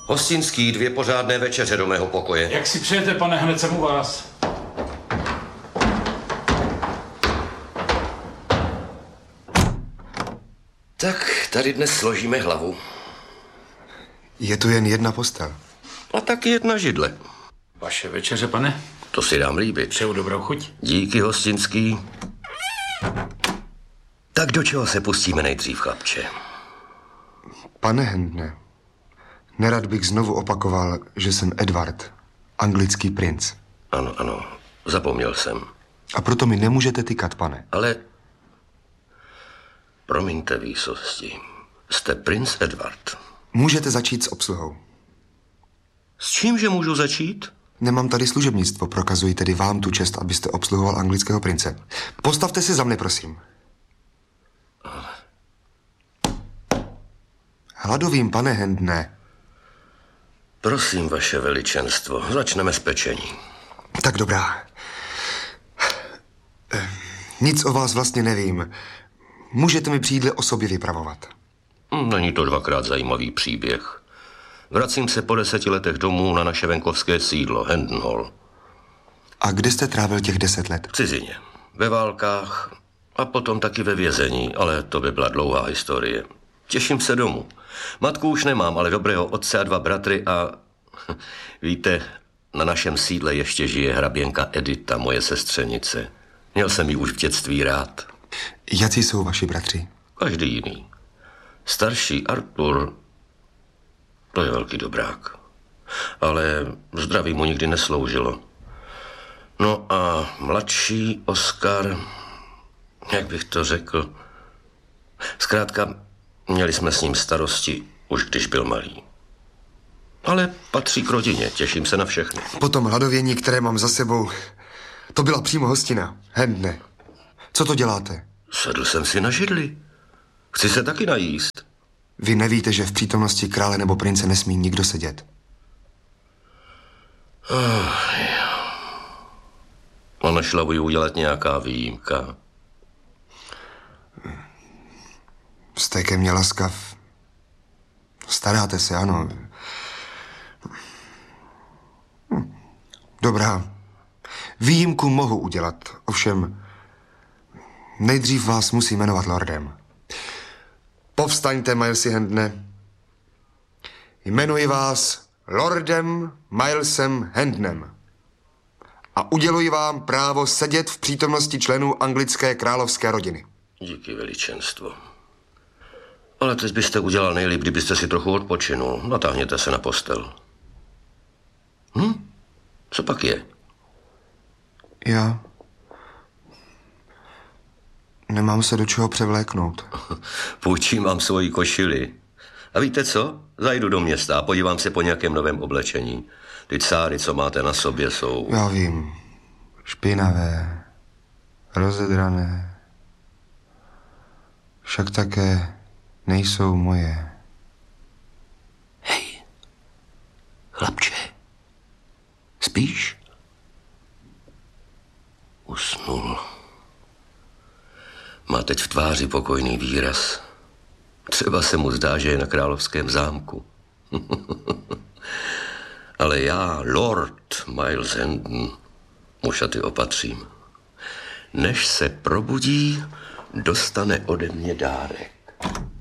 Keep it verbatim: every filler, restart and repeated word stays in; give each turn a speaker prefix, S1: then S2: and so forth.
S1: Hostinský, dvě pořádné večeře do mého pokoje.
S2: Jak si přejete, pane, hned jsem u vás.
S1: Tak tady dnes složíme hlavu.
S3: Je tu jen jedna postel.
S1: A taky jedna židle.
S2: Vaše večeře, pane?
S1: To si dám líbit.
S2: Přeju dobrou chuť.
S1: Díky, Hostinský. Tak do čeho se pustíme nejdřív, chlapče?
S3: Pane Handne, nerad bych znovu opakoval, že jsem Edward, anglický princ.
S1: Ano, ano, zapomněl jsem.
S3: A proto mi nemůžete tykat, pane.
S1: Ale, promiňte, výsosti, jste princ Edward.
S3: Můžete začít s obsluhou.
S1: S čímže můžu začít?
S3: Nemám tady služebnictvo, prokazuji tedy vám tu čest, abyste obsluhoval anglického prince. Postavte si za mne, prosím. Hladovým, pane Handne.
S1: Prosím, vaše veličenstvo, začneme s pečení.
S3: Tak dobrá. Nic o vás vlastně nevím. Můžete mi přídle o sobě vypravovat.
S1: Není to dvakrát zajímavý příběh. Vracím se po deseti letech domů na naše venkovské sídlo, Handenhall.
S3: A kde jste trávil těch deset let?
S1: V cizině, ve válkách a potom taky ve vězení, ale to by byla dlouhá historie. Těším se domů. Matku už nemám, ale dobrého otce a dva bratry a... Víte, na našem sídle ještě žije hraběnka Edita, moje sestřenice. Měl jsem ji už v dětství rád.
S3: Jací jsou vaši bratři?
S1: Každý jiný. Starší Arthur, to je velký dobrák. Ale zdraví mu nikdy nesloužilo. No a mladší Oskar, jak bych to řekl, zkrátka měli jsme s ním starosti, už když byl malý. Ale patří k rodině, těším se na všechny.
S3: Po tom hladovění, které mám za sebou, to byla přímo hostina. Handne, co to děláte?
S1: Sedl jsem si na židli. Chci se taky najíst.
S3: Vy nevíte, že v přítomnosti krále nebo prince nesmí nikdo sedět?
S1: Oh, a nešla by udělat nějaká výjimka.
S3: Jste ke mně laskav. Staráte se, ano. Dobrá. Výjimku mohu udělat, ovšem nejdřív vás musí jmenovat lordem. Povstaňte, Milesi Handne. Jmenuji vás lordem Milesem Handnem a uděluji vám právo sedět v přítomnosti členů anglické královské rodiny.
S1: Díky, veličenstvo. Ale teď byste udělal nejlíp, kdybyste si trochu odpočinul. Natáhněte se na postel. Hm? Co pak je?
S3: Já... Nemám se do čeho převléknout.
S1: Půjčím vám svoji košili. A víte co? Zajdu do města a podívám se po nějakém novém oblečení. Ty cáry, co máte na sobě, jsou...
S3: Já vím. Špinavé. Rozedrané. Však také nejsou moje.
S1: Hej, chlapče. Spíš? Usnul. Má teď v tváři pokojný výraz. Třeba se mu zdá, že je na královském zámku. Ale já, Lord Miles Handon, mu šaty opatřím. Než se probudí, dostane ode mě dárek.